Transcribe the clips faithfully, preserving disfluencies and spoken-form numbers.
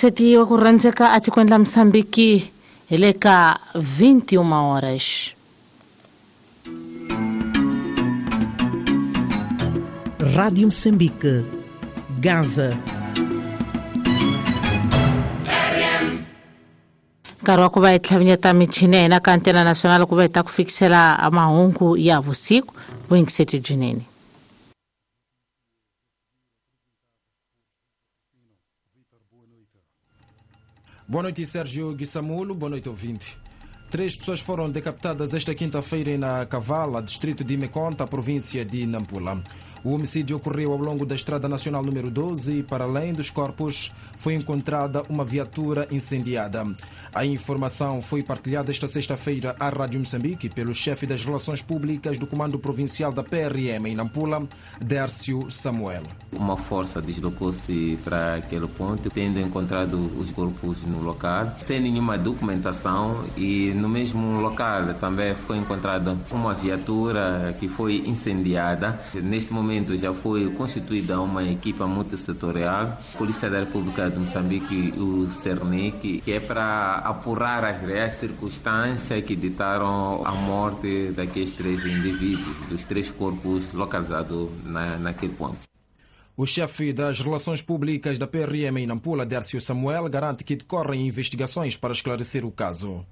seti okurenzeka atikwenda Msambiki eleka vinte e uma horas. Rádio Moçambique, Gaza. Karwa kuba itlavinyeta michine na kantena nacional kuba itakufikisela mahungu ya vusiku wengi seti juneni. Boa noite, Sérgio Guissamulo. Boa noite, ouvinte. Três pessoas foram decapitadas esta quinta-feira na Cavala, distrito de Meconta, província de Nampula. O homicídio ocorreu ao longo da Estrada Nacional número doze e, para além dos corpos, foi encontrada uma viatura incendiada. A informação foi partilhada esta sexta-feira à Rádio Moçambique pelo chefe das Relações Públicas do Comando Provincial da P R M em Nampula, Dércio Samuel. Uma força deslocou-se para aquele ponto, tendo encontrado os corpos no local, sem nenhuma documentação, e no mesmo local também foi encontrada uma viatura que foi incendiada. Neste momento já foi constituída uma equipa multissetorial, Polícia da República de Moçambique e o CERNIC, que é para apurar as reais circunstâncias que ditaram a morte daqueles três indivíduos, dos três corpos localizados na, naquele ponto. O chefe das Relações Públicas da P R M em Nampula, Dércio Samuel, garante que decorrem investigações para esclarecer o caso.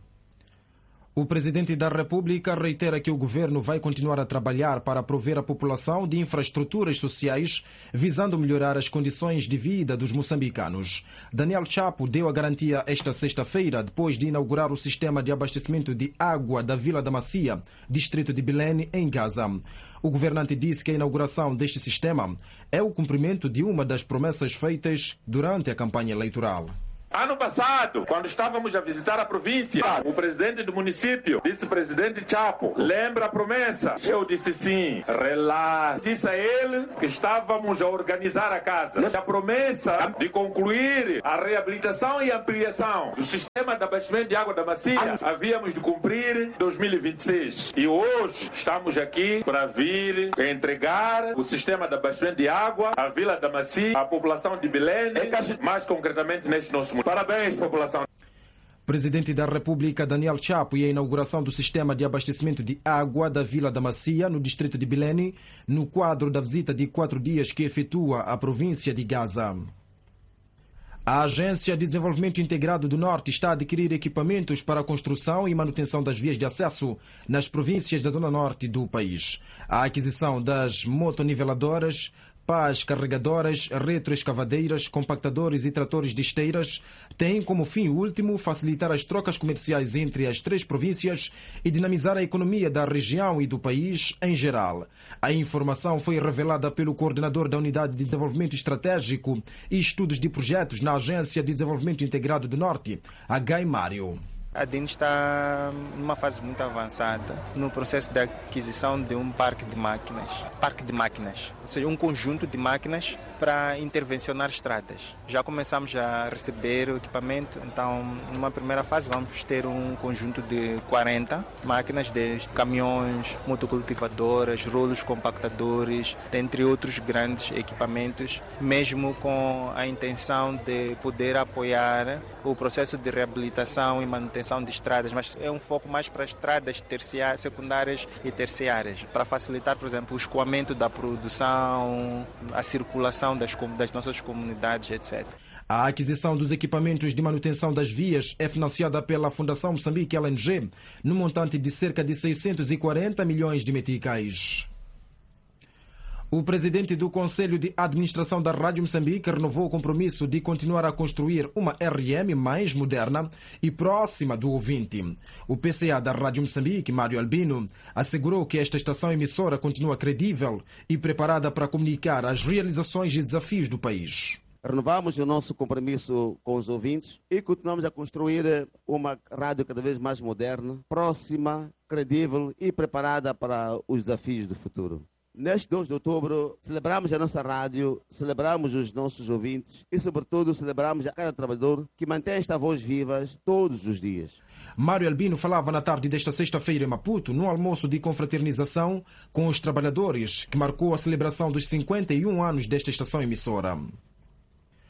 O presidente da República reitera que o governo vai continuar a trabalhar para prover a população de infraestruturas sociais, visando melhorar as condições de vida dos moçambicanos. Daniel Chapo deu a garantia esta sexta-feira, depois de inaugurar o sistema de abastecimento de água da Vila da Macia, distrito de Belém, em Gaza. O governante disse que a inauguração deste sistema é o cumprimento de uma das promessas feitas durante a campanha eleitoral. Ano passado, quando estávamos a visitar a província, o presidente do município, vice-presidente Chapo, lembra a promessa? Eu disse sim, relaxa. Disse a ele que estávamos a organizar a casa. A promessa de concluir a reabilitação e ampliação do sistema de abastecimento de água da Macia havíamos de cumprir em dois mil e vinte e seis. E hoje estamos aqui para vir entregar o sistema de abastecimento de água à Vila da Macia, à população de Belém, mais concretamente neste nosso. Parabéns, população. Presidente da República Daniel Chapo e a inauguração do sistema de abastecimento de água da Vila da Macia, no distrito de Belém, no quadro da visita de quatro dias que efetua a província de Gaza. A Agência de Desenvolvimento Integrado do Norte está a adquirir equipamentos para a construção e manutenção das vias de acesso nas províncias da zona norte do país. A aquisição das motoniveladoras, pás carregadoras, retroescavadeiras, compactadores e tratores de esteiras tem como fim último facilitar as trocas comerciais entre as três províncias e dinamizar a economia da região e do país em geral. A informação foi revelada pelo coordenador da Unidade de Desenvolvimento Estratégico e Estudos de Projetos na Agência de Desenvolvimento Integrado do Norte, H. Mário. A D I N está numa fase muito avançada no processo de aquisição de um parque de máquinas, parque de máquinas, ou seja, um conjunto de máquinas para intervencionar estradas. Já começamos a receber o equipamento, então numa primeira fase vamos ter um conjunto de quarenta máquinas, desde caminhões, motocultivadoras, rolos compactadores, entre outros grandes equipamentos, mesmo com a intenção de poder apoiar o processo de reabilitação e manutenção de estradas, mas é um foco mais para estradas terciárias, secundárias e terciárias, para facilitar, por exemplo, o escoamento da produção, a circulação das, das nossas comunidades, etcétera. A aquisição dos equipamentos de manutenção das vias é financiada pela Fundação Moçambique L N G, no montante de cerca de seiscentos e quarenta milhões de meticais. O presidente do Conselho de Administração da Rádio Moçambique renovou o compromisso de continuar a construir uma R M mais moderna e próxima do ouvinte. O P C A da Rádio Moçambique, Mário Albino, assegurou que esta estação emissora continua credível e preparada para comunicar as realizações e desafios do país. Renovamos o nosso compromisso com os ouvintes e continuamos a construir uma rádio cada vez mais moderna, próxima, credível e preparada para os desafios do futuro. Neste dois de outubro, celebramos a nossa rádio, celebramos os nossos ouvintes e, sobretudo, celebramos a cada trabalhador que mantém esta voz viva todos os dias. Mário Albino falava na tarde desta sexta-feira em Maputo, num almoço de confraternização com os trabalhadores, que marcou a celebração dos cinquenta e um anos desta estação emissora.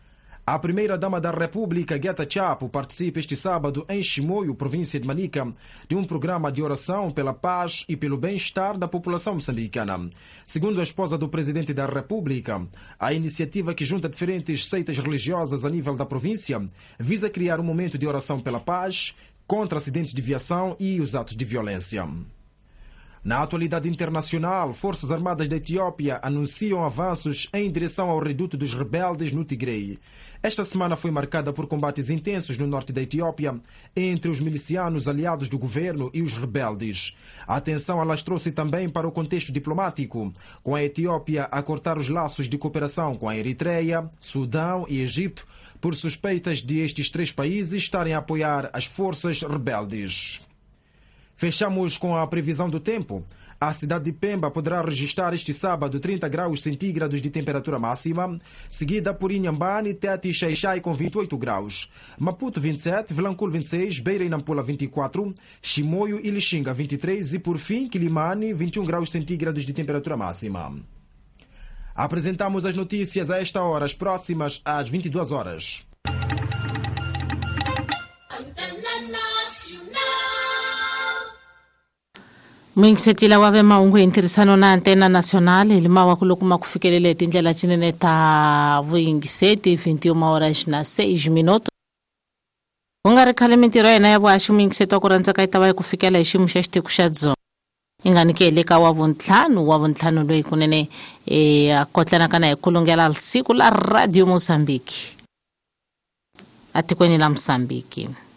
A primeira-dama da República, Gueta Chapo, participa este sábado em Chimoio, província de Manica, de um programa de oração pela paz e pelo bem-estar da população moçambicana. Segundo a esposa do presidente da República, a iniciativa que junta diferentes seitas religiosas a nível da província visa criar um momento de oração pela paz, contra acidentes de viação e os atos de violência. Na atualidade internacional, Forças Armadas da Etiópia anunciam avanços em direção ao reduto dos rebeldes no Tigre. Esta semana foi marcada por combates intensos no norte da Etiópia entre os milicianos aliados do governo e os rebeldes. A atenção alastrou-se também para o contexto diplomático, com a Etiópia a cortar os laços de cooperação com a Eritreia, Sudão e Egito, por suspeitas de estes três países estarem a apoiar as forças rebeldes. Fechamos com a previsão do tempo. A cidade de Pemba poderá registrar este sábado trinta graus centígrados de temperatura máxima, seguida por Inhambane, Tete e Xai-Xai com vinte e oito graus. Maputo vinte e sete, Vilanculo vinte e seis, Beira e Nampula vinte e quatro, Chimoio e Lixinga vinte e três e por fim Quilimane vinte e um graus centígrados de temperatura máxima. Apresentamos as notícias a esta hora, as próximas às vinte e duas horas. Mwingi setila wave maungu interesano na antena nacional ilima wakulukuma kufikelele tindlela chinene ta wingi seti vinte e uma horas na seis minutos. Ungari khale mitiro ena ya bwashi mwingi seti wakuranza kaitawa kufikela ishimu shashti kushadzo. Ingani keleka wavuntlanu wavuntlanu loi kunene e, akotlana kana ya kulungela al siku la Radio Mozambique. Ati kwenye la Mozambique.